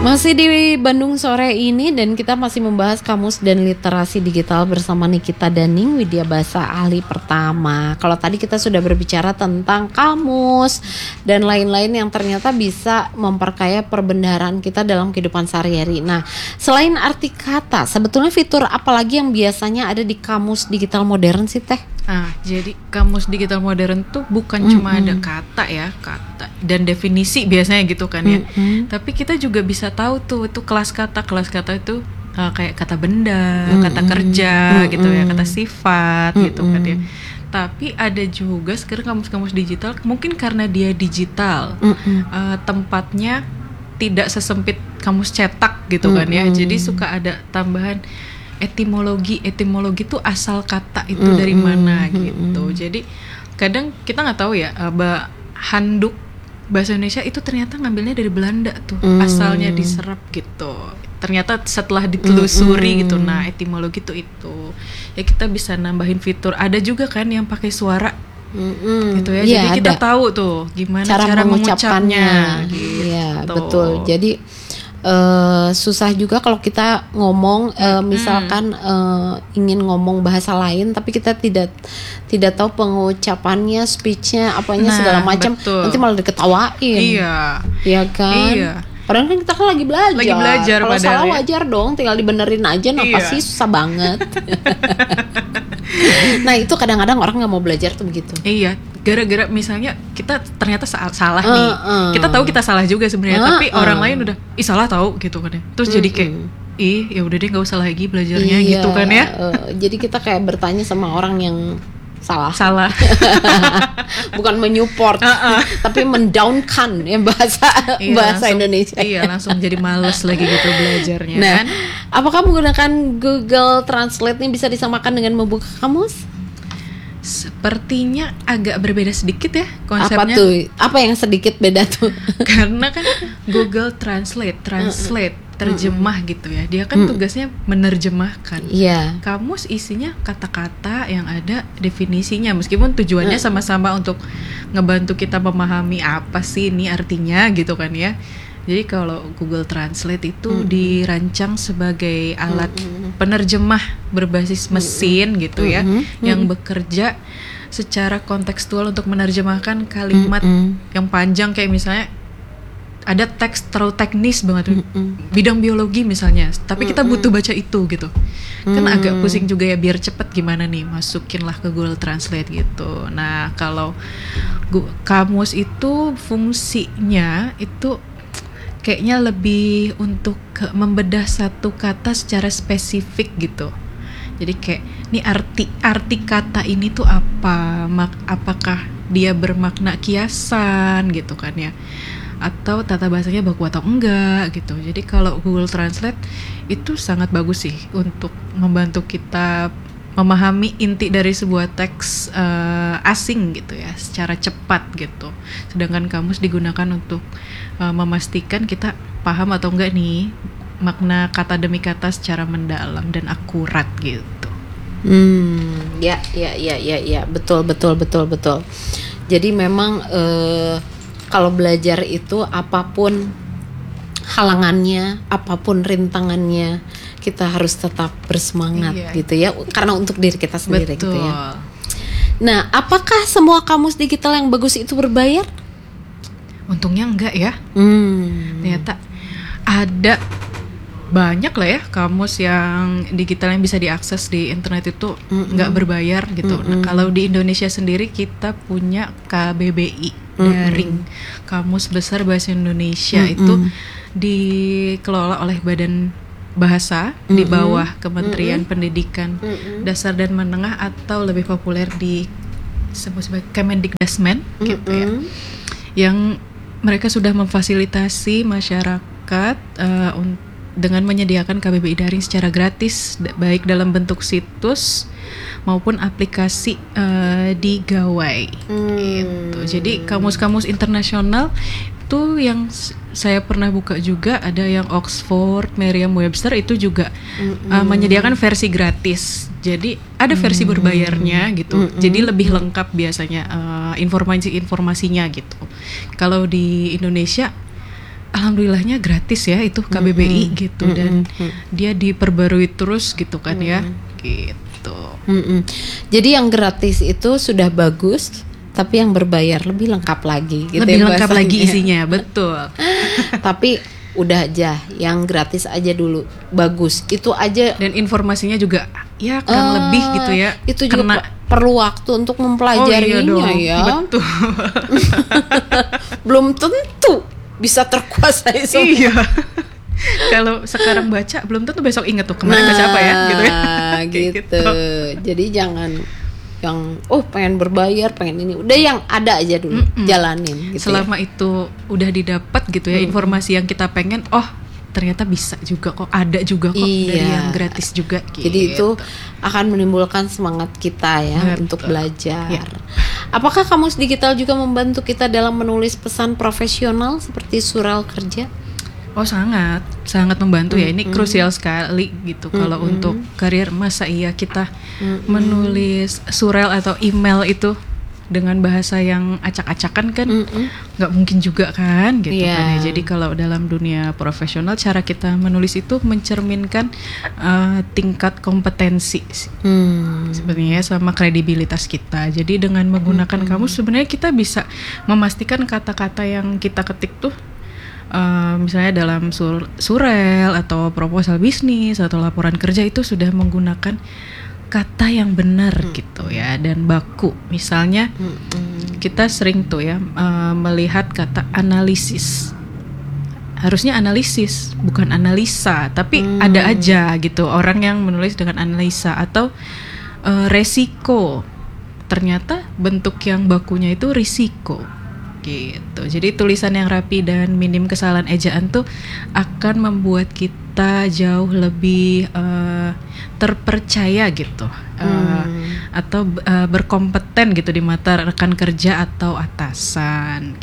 Masih di Bandung sore ini dan kita masih membahas kamus dan literasi digital bersama Nikita Daning, Widya Basa ahli pertama. Kalau tadi kita sudah berbicara tentang kamus dan lain-lain yang ternyata bisa memperkaya perbendaharaan kita dalam kehidupan sehari-hari. Nah, selain arti kata, sebetulnya fitur apa lagi yang biasanya ada di kamus digital modern sih Teh? Jadi kamus digital modern tuh bukan cuma ada kata dan definisi biasanya gitu kan ya. Tapi kita juga bisa tahu tuh itu kelas kata itu kayak kata benda, kata kerja gitu ya, kata sifat gitu kan ya. Tapi ada juga sekarang kamus-kamus digital mungkin karena dia digital, tempatnya tidak sesempit kamus cetak gitu kan ya. Jadi suka ada tambahan etimologi itu asal kata itu dari mana gitu. Jadi kadang kita nggak tahu ya, handuk bahasa Indonesia itu ternyata ngambilnya dari Belanda tuh, asalnya diserap gitu. Ternyata setelah ditelusuri gitu, nah etimologi itu ya kita bisa nambahin fitur. Ada juga kan yang pakai suara gitu ya. Jadi kita tahu tuh gimana cara mengucapnya gitu. Iya, betul. Jadi susah juga kalau kita ngomong misalkan ingin ngomong bahasa lain tapi kita tidak tahu pengucapannya, speechnya, apanya segala macam, nanti malah diketawain. Iya kan? Iya. Padahal kan kita kan lagi belajar. Kalau salah wajar dong, tinggal dibenerin aja. Apa sih susah banget. Nah itu kadang-kadang orang nggak mau belajar tuh begitu. Iya, gara-gara misalnya kita ternyata salah nih. Kita tahu kita salah juga sebenarnya, tapi orang lain udah salah tahu gitu kan ya. Terus jadi kayak ya udah deh nggak usah lagi belajarnya gitu kan ya. Jadi kita kayak bertanya sama orang yang salah. Bukan menyupport, tapi mendownkan ya bahasa Indonesia. Iya, langsung jadi males lagi gitu belajarnya. Nah, kan? Apakah menggunakan Google Translate ini bisa disamakan dengan membuka kamus? Sepertinya agak berbeda sedikit ya konsepnya. Apa tuh? Apa yang sedikit beda tuh? Karena kan Google Translate terjemah gitu ya. Dia kan tugasnya menerjemahkan. Iya. Kamus isinya kata-kata yang ada definisinya, meskipun tujuannya sama-sama untuk ngebantu kita memahami apa sih ini artinya gitu kan ya. Jadi kalau Google Translate itu dirancang sebagai alat penerjemah berbasis mesin gitu ya, yang bekerja secara kontekstual untuk menerjemahkan kalimat yang panjang, kayak misalnya ada teks terlalu teknis banget, bidang biologi misalnya, tapi kita butuh baca itu gitu. Kan agak pusing juga ya, biar cepet gimana nih, masukinlah ke Google Translate gitu. Nah kalau kamus itu fungsinya itu kayaknya lebih untuk membedah satu kata secara spesifik gitu. Jadi kayak ini arti kata ini tuh apa? Apakah dia bermakna kiasan gitu kan ya? Atau tata bahasanya baku atau enggak gitu. Jadi kalau Google Translate itu sangat bagus sih untuk membantu kita memahami inti dari sebuah teks asing gitu ya secara cepat gitu. Sedangkan kamus digunakan untuk memastikan kita paham atau enggak nih makna kata demi kata secara mendalam dan akurat gitu. Ya, betul. Jadi memang kalau belajar itu apapun halangannya, apapun rintangannya, kita harus tetap bersemangat gitu ya, karena untuk diri kita sendiri. Betul. Gitu ya. Nah, apakah semua kamus digital yang bagus itu berbayar? Untungnya enggak ya. Ternyata ada banyak lah ya kamus yang digital yang bisa diakses di internet itu enggak berbayar gitu. Nah, kalau di Indonesia sendiri kita punya KBBI, Daring Kamus Besar Bahasa Indonesia. Itu dikelola oleh Badan Bahasa di bawah Kementerian Pendidikan Dasar dan Menengah, atau lebih populer disebut sebagai Kemendikdasmen gitu ya. Yang mereka sudah memfasilitasi masyarakat dengan menyediakan KBBI Daring secara gratis, baik dalam bentuk situs maupun aplikasi di gawai gitu. Jadi kamus-kamus internasional itu yang saya pernah buka juga, ada yang Oxford, Merriam-Webster itu juga menyediakan versi gratis. Jadi ada versi berbayarnya gitu. Jadi lebih lengkap biasanya informasinya gitu. Kalau di Indonesia alhamdulillahnya gratis ya itu KBBI gitu, dan dia diperbarui terus gitu kan ya gitu. Jadi yang gratis itu sudah bagus, tapi yang berbayar lebih lengkap lagi gitu, lebih ya lengkap bahasanya. lagi isinya, betul. Tapi udah aja yang gratis aja dulu, bagus itu aja, Dan informasinya juga ya kurang lebih gitu ya. Itu juga perlu waktu untuk mempelajarinya ya. Betul. Belum tentu bisa terkuasai semua. Iya. Kalau sekarang baca belum tentu besok inget tuh kemarin baca apa ya gitu ya. Gitu. Jadi jangan yang pengen berbayar, pengen ini, udah yang ada aja dulu jalanin gitu. Selama itu udah didapat gitu ya informasi yang kita pengen, ternyata bisa juga kok, ada juga kok dari yang gratis juga gitu. Jadi itu akan menimbulkan semangat kita ya. Betul. Untuk belajar. Ya. Apakah Kamus Digital juga membantu kita dalam menulis pesan profesional seperti surel kerja? Sangat membantu ya. Ini krusial sekali gitu. Kalau untuk karir, masa iya kita menulis surel atau email itu dengan bahasa yang acak-acakan kan nggak mungkin juga kan gitu kan ya. Jadi kalau dalam dunia profesional, cara kita menulis itu mencerminkan tingkat kompetensi sebenarnya sama kredibilitas kita. Jadi dengan menggunakan kamus sebenarnya kita bisa memastikan kata-kata yang kita ketik tuh misalnya dalam surel atau proposal bisnis atau laporan kerja itu sudah menggunakan kata yang benar gitu ya, dan baku. Misalnya kita sering tuh ya melihat kata analisis. Harusnya analisis bukan analisa, tapi ada aja gitu orang yang menulis dengan analisa. Atau resiko, ternyata bentuk yang bakunya itu risiko gitu. Jadi tulisan yang rapi dan minim kesalahan ejaan tuh akan membuat kita jauh lebih terpercaya gitu, atau berkompeten gitu di mata rekan kerja atau atasan.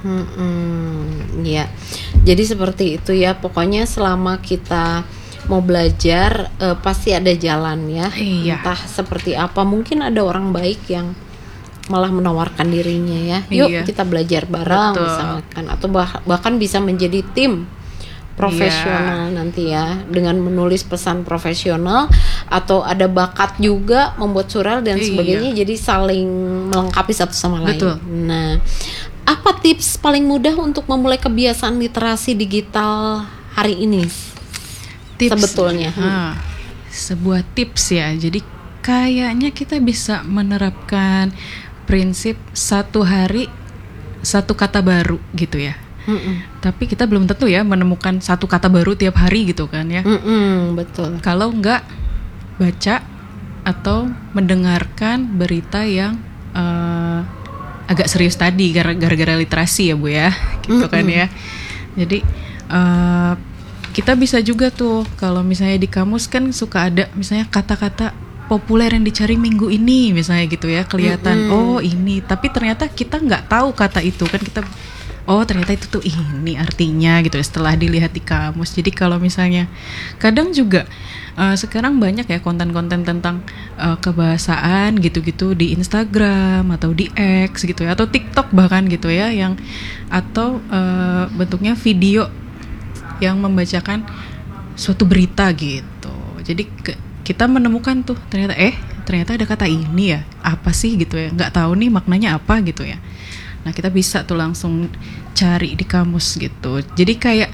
Ya, jadi seperti itu ya. Pokoknya selama kita mau belajar pasti ada jalan ya. Entah seperti apa. Mungkin ada orang baik yang malah menawarkan dirinya ya. Yuk kita belajar bareng misalkan, atau bahkan bisa menjadi tim profesional nanti ya, dengan menulis pesan profesional, atau ada bakat juga membuat surel dan sebagainya. Jadi saling melengkapi satu sama lain. Nah, apa tips paling mudah untuk memulai kebiasaan literasi digital hari ini? Sebetulnya sebuah tips ya. Jadi kayaknya kita bisa menerapkan prinsip 1 hari 1 kata baru gitu ya. Tapi kita belum tentu ya menemukan 1 kata baru tiap hari gitu kan ya. Betul. Kalau nggak baca atau mendengarkan berita yang agak serius tadi gara-gara literasi ya Bu ya, gitu kan ya. Jadi kita bisa juga tuh kalau misalnya di kamus kan suka ada misalnya kata-kata populer yang dicari minggu ini misalnya gitu ya, kelihatan ini, tapi ternyata kita nggak tahu kata itu kan, kita ternyata itu tuh ini artinya gitu ya setelah dilihat di kamus. Jadi kalau misalnya kadang juga sekarang banyak ya konten-konten tentang kebahasaan gitu-gitu di Instagram atau di X gitu ya, atau TikTok bahkan gitu ya, yang atau bentuknya video yang membacakan suatu berita gitu. Jadi kita menemukan tuh ternyata ada kata ini ya, apa sih gitu ya, nggak tahu nih maknanya apa gitu ya. Nah kita bisa tuh langsung cari di kamus gitu. Jadi kayak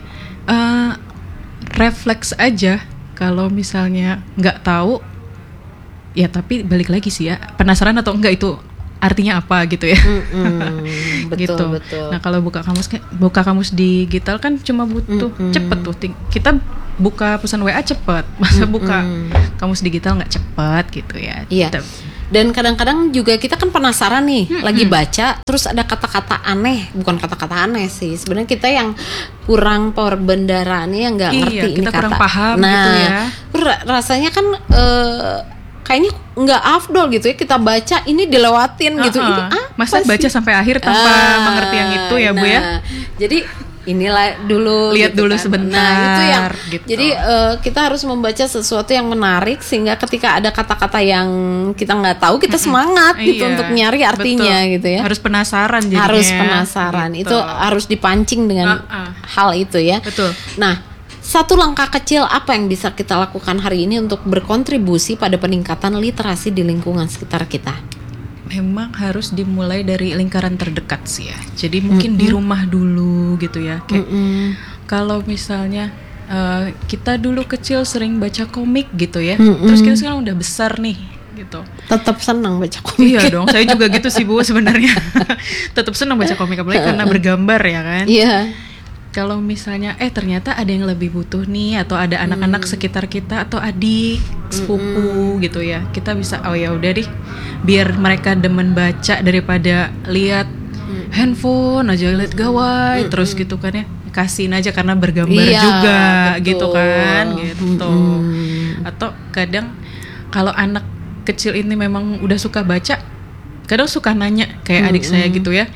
refleks aja kalau misalnya nggak tahu ya, tapi balik lagi sih ya, penasaran atau enggak itu artinya apa gitu ya. Betul. Nah kalau buka kamus digital kan cuma butuh cepet tuh, kita buka pesan WA cepet, masa buka kamus digital nggak cepet gitu ya. Iya. Dan kadang-kadang juga kita kan penasaran nih, lagi baca terus ada kata-kata aneh, bukan kata-kata aneh sih, sebenarnya kita yang kurang perbendaraannya, yang nggak ngerti ini kita kata. kurang paham nah, gitu ya. Rasanya kan kayaknya nggak afdol gitu ya, kita baca ini dilewatin gitu. Ini masa baca sampai akhir tanpa mengerti yang itu ya Bu ya. Jadi inilah dulu lihat gitu dulu kan. sebentar. Nah, itu yang gitu. jadi kita harus membaca sesuatu yang menarik sehingga ketika ada kata-kata yang kita nggak tahu kita semangat gitu Iya, untuk nyari artinya betul. gitu ya. Harus penasaran jadinya. Harus penasaran. Gitu. Itu harus dipancing dengan hal itu ya. Betul. Nah, satu langkah kecil apa yang bisa kita lakukan hari ini untuk berkontribusi pada peningkatan literasi di lingkungan sekitar kita? Memang harus dimulai dari lingkaran terdekat sih ya. Jadi mungkin di rumah dulu gitu ya. Kayak kalau misalnya kita dulu kecil sering baca komik gitu ya. Terus kita sekarang udah besar nih gitu. Tetap senang baca komik. Iya dong, saya juga gitu sih Bu sebenarnya. Tetap senang baca komik apalagi karena bergambar ya kan. Iya. Kalau misalnya ternyata ada yang lebih butuh nih atau ada anak-anak sekitar kita atau adik sepupu gitu ya, kita bisa ya udah deh biar mereka demen baca daripada lihat handphone aja, lihat gawai terus gitu kan ya, kasihin aja karena bergambar juga betul. gitu kan gitu. Atau kadang kalau anak kecil ini memang udah suka baca, kadang suka nanya kayak adik saya gitu ya,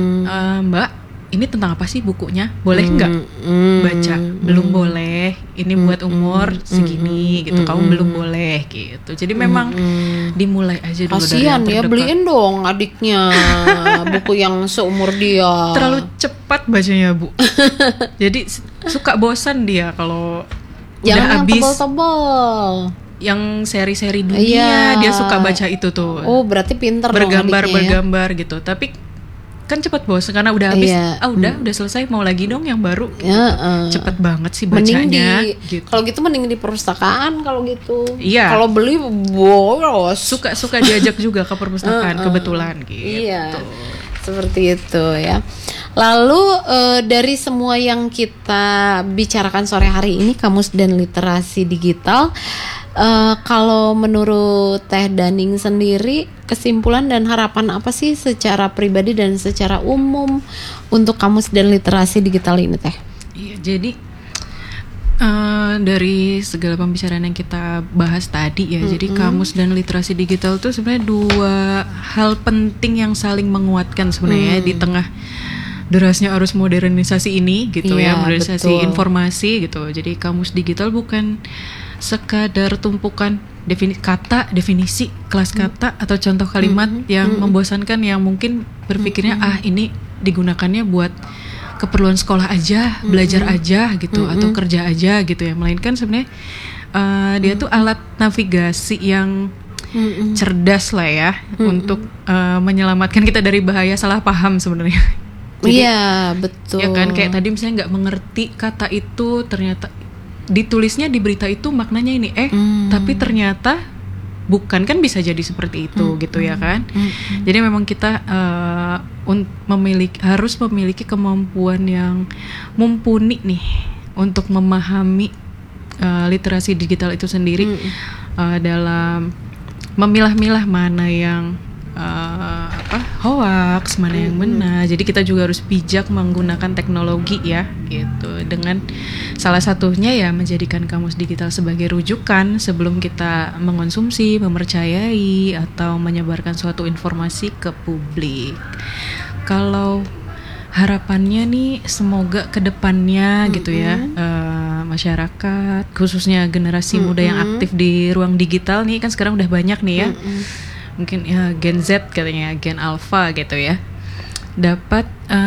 Mbak ini tentang apa sih bukunya? Boleh nggak baca? Belum boleh. Ini buat umur segini gitu. Kamu belum boleh gitu. Jadi memang dimulai aja dulu dari Kasian yang ya, terdekat. beliin dong adiknya buku yang seumur dia. Terlalu cepat bacanya Bu. Jadi suka bosan dia kalau udah Jangan yang habis. tebal-tebal. Yang seri-seri dunia dia suka baca itu tuh. Oh, berarti pinter dong adiknya ya. Bergambar gitu. Tapi kan cepet bosan karena udah habis. Udah selesai, mau lagi dong yang baru gitu. Cepet banget sih bacanya gitu. Kalau gitu mending di perpustakaan kalau gitu. Iya. Kalau beli boros. Suka diajak juga ke perpustakaan kebetulan gitu. Iya. Seperti itu ya. Lalu dari semua yang kita bicarakan sore hari ini, kamus dan literasi digital, kalau menurut Teh Daning sendiri, kesimpulan dan harapan apa sih secara pribadi dan secara umum untuk kamus dan literasi digital ini Teh? Iya, jadi dari segala pembicaraan yang kita bahas tadi ya, jadi kamus dan literasi digital itu sebenarnya dua hal penting yang saling menguatkan sebenarnya di tengah derasnya arus modernisasi ini gitu ya, modernisasi betul. informasi gitu. Jadi kamus digital bukan sekadar tumpukan definisi, kelas kata atau contoh kalimat yang membosankan yang mungkin berpikirnya ini digunakannya buat keperluan sekolah aja, belajar aja gitu atau kerja aja gitu ya. Melainkan sebenarnya dia tuh alat navigasi yang cerdas lah ya untuk menyelamatkan kita dari bahaya salah paham sebenarnya. Iya betul. Ya kan kayak tadi misalnya nggak mengerti kata itu, ternyata ditulisnya di berita itu maknanya ini tapi ternyata bukan, kan bisa jadi seperti itu gitu ya kan. Jadi memang kita harus memiliki kemampuan yang mumpuni nih untuk memahami literasi digital itu sendiri dalam memilah-milah mana yang hoax, mana yang benar. Jadi kita juga harus bijak menggunakan teknologi ya gitu, dengan salah satunya ya menjadikan kamus digital sebagai rujukan sebelum kita mengonsumsi, mempercayai atau menyebarkan suatu informasi ke publik. Kalau harapannya nih semoga kedepannya gitu ya masyarakat khususnya generasi muda yang aktif di ruang digital nih, kan sekarang udah banyak nih ya, mungkin ya Gen Z katanya, Gen Alpha gitu ya, dapat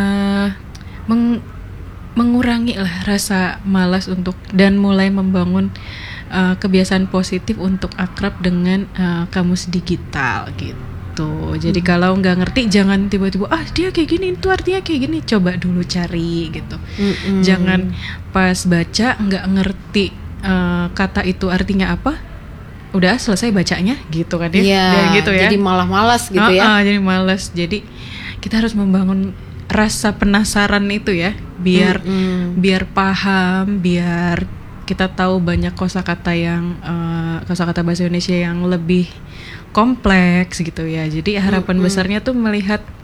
mengurangi lah rasa malas untuk dan mulai membangun kebiasaan positif untuk akrab dengan kamus digital gitu. Jadi kalau nggak ngerti jangan tiba-tiba dia kayak gini itu artinya kayak gini, coba dulu cari gitu. Jangan pas baca nggak ngerti kata itu artinya apa, udah selesai bacanya gitu kan ya. Iya, gitu ya. Jadi malah malas gitu ya. Jadi malas. Jadi kita harus membangun rasa penasaran itu ya, biar paham, biar kita tahu banyak kosakata bahasa Indonesia yang lebih kompleks gitu ya. Jadi harapan besarnya tuh melihat